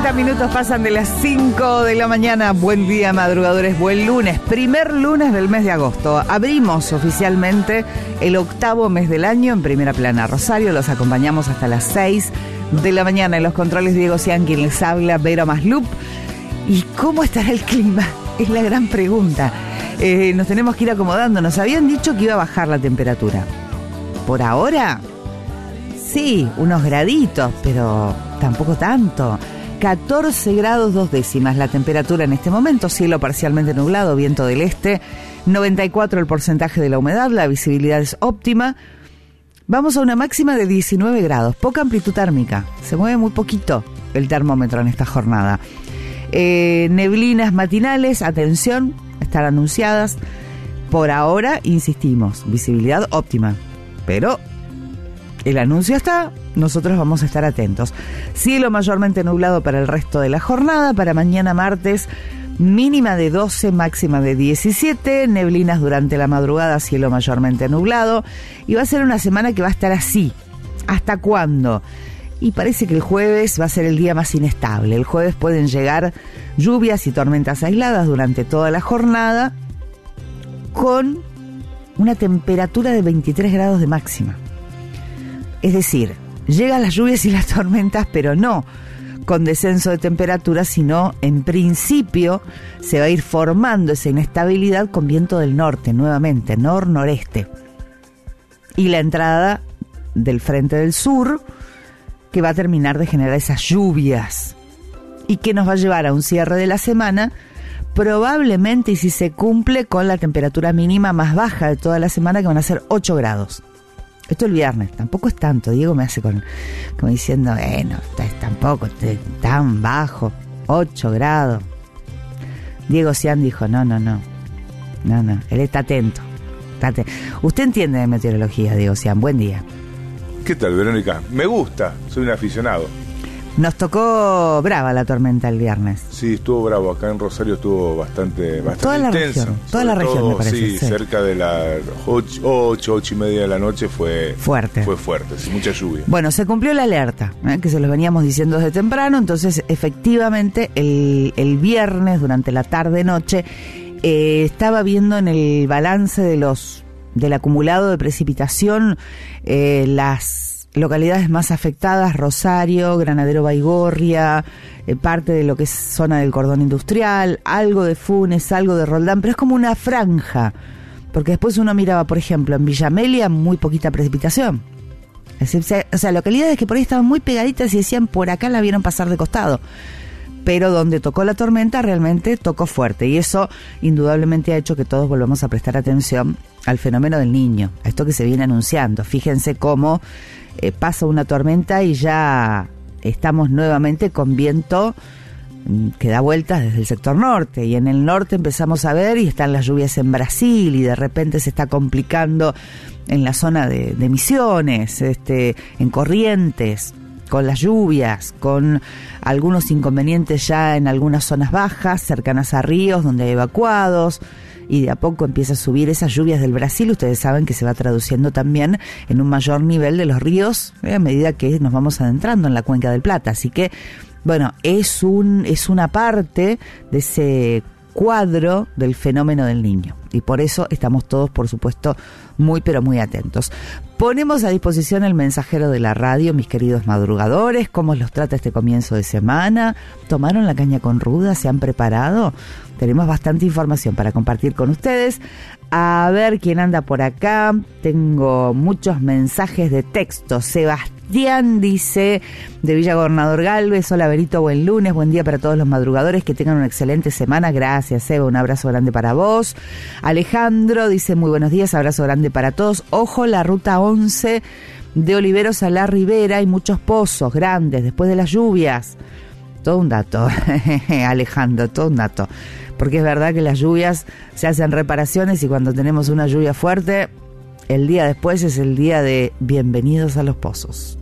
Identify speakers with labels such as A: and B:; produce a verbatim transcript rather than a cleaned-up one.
A: cuarenta minutos pasan de las cinco de la mañana. Buen día, madrugadores. Buen lunes. Primer lunes del mes de agosto. Abrimos oficialmente el octavo mes del año en Primera Plana. Rosario, los acompañamos hasta las seis de la mañana. En los controles, Diego Cian, quien les habla, Vero Maslup. ¿Y cómo estará el clima? Es la gran pregunta. Eh, nos tenemos que ir acomodando. Nos habían dicho que iba a bajar la temperatura. Por ahora, sí, unos graditos, pero tampoco tanto. catorce grados dos décimas la temperatura en este momento, cielo parcialmente nublado, viento del este, noventa y cuatro el porcentaje de la humedad, la visibilidad es óptima. Vamos a una máxima de diecinueve grados, poca amplitud térmica, se mueve muy poquito el termómetro en esta jornada. Eh, neblinas matinales, atención, están anunciadas. Por ahora, insistimos, visibilidad óptima, pero el anuncio está, nosotros vamos a estar atentos. Cielo mayormente nublado para el resto de la jornada. Para mañana martes, mínima de doce, máxima de diecisiete. Neblinas durante la madrugada, cielo mayormente nublado. Y va a ser una semana que va a estar así. ¿Hasta cuándo? Y parece que el jueves va a ser el día más inestable. El jueves pueden llegar lluvias y tormentas aisladas durante toda la jornada, con una temperatura de veintitrés grados de máxima. Es decir, llegan las lluvias y las tormentas, pero no con descenso de temperatura, sino en principio se va a ir formando esa inestabilidad con viento del norte, nuevamente, nor-noreste. Y la entrada del frente del sur, que va a terminar de generar esas lluvias y que nos va a llevar a un cierre de la semana, probablemente, y si se cumple, con la temperatura mínima más baja de toda la semana, que van a ser ocho grados. Esto el viernes, tampoco es tanto. Diego me hace con, como diciendo, bueno, tampoco es tan bajo, ocho grados. Diego Cian dijo, no, no, no, no, no, él está atento, está atento. Usted entiende de meteorología, Diego Cian, buen día.
B: ¿Qué tal, Verónica? Me gusta, soy un aficionado.
A: Nos tocó brava la tormenta el viernes.
B: Sí, estuvo bravo. Acá en Rosario estuvo bastante, bastante
A: toda la
B: intenso.
A: Región, toda la región, todo, me parece.
B: Sí, sí, cerca de las ocho, ocho, ocho y media de la noche fue
A: fuerte.
B: Fue fuerte, sí, mucha lluvia.
A: Bueno, se cumplió la alerta, ¿eh? que se los veníamos diciendo desde temprano. Entonces, efectivamente, el, el viernes, durante la tarde-noche, eh, estaba viendo en el balance de los del acumulado de precipitación eh, las localidades más afectadas: Rosario, Granadero Baigorria, eh, parte de lo que es zona del cordón industrial, algo de Funes, algo de Roldán, pero es como una franja, porque después uno miraba, por ejemplo, en Villa Amelia, muy poquita precipitación. Es decir, o sea, localidades que por ahí estaban muy pegaditas y decían, por acá la vieron pasar de costado. Pero donde tocó la tormenta realmente tocó fuerte, y eso indudablemente ha hecho que todos volvamos a prestar atención al fenómeno del Niño, a esto que se viene anunciando. Fíjense cómo eh, pasa una tormenta y ya estamos nuevamente con viento que da vueltas desde el sector norte, y en el norte empezamos a ver, y están las lluvias en Brasil, y de repente se está complicando en la zona de, de Misiones, este, en Corrientes, con las lluvias, con algunos inconvenientes ya en algunas zonas bajas, cercanas a ríos, donde hay evacuados, y de a poco empieza a subir esas lluvias del Brasil. Ustedes saben que se va traduciendo también en un mayor nivel de los ríos, eh, a medida que nos vamos adentrando en la Cuenca del Plata. Así que, bueno, es un es una parte de ese cuadro del fenómeno del Niño, y por eso estamos todos, por supuesto, muy pero muy atentos. Ponemos a disposición el mensajero de la radio, mis queridos madrugadores. ¿Cómo los trata este comienzo de semana? ¿Tomaron la caña con ruda? ¿Se han preparado? Tenemos bastante información para compartir con ustedes. A ver quién anda por acá. Tengo muchos mensajes de texto. Sebastián dice, de Villa Gobernador Galvez: hola Berito, buen lunes, buen día para todos los madrugadores, que tengan una excelente semana. Gracias, Seba, un abrazo grande para vos. Alejandro dice, muy buenos días, abrazo grande para todos. Ojo, la ruta once de Oliveros a la Ribera, hay muchos pozos grandes después de las lluvias. Todo un dato, Alejandro, todo un dato. Porque es verdad que las lluvias se hacen reparaciones, y cuando tenemos una lluvia fuerte, el día después es el día de bienvenidos a los pozos.